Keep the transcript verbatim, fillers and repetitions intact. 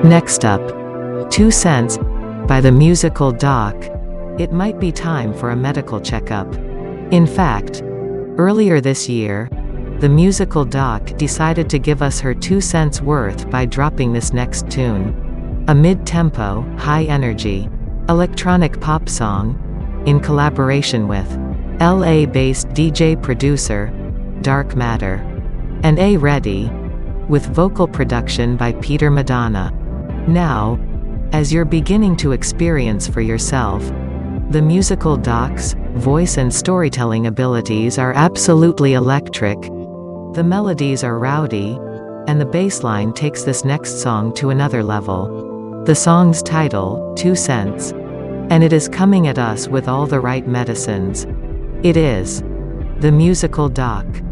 Next up, Two Cents by the Musical Doc. It might be time for a medical checkup. In fact, earlier this year, the Musical Doc decided to give us her two cents worth by dropping this next tune. A mid-tempo, high-energy, electronic pop song, in collaboration with L A-based D J-producer, Dark Matter, and A Ready, with vocal production by Peter Madonna. Now, as you're beginning to experience for yourself, the Musical Doc's voice and storytelling abilities are absolutely electric. The melodies are rowdy, and the bass line takes this next song to another level. The song's title, Two Cents, and it is coming at us with all the right medicines. It is The Musical Doc.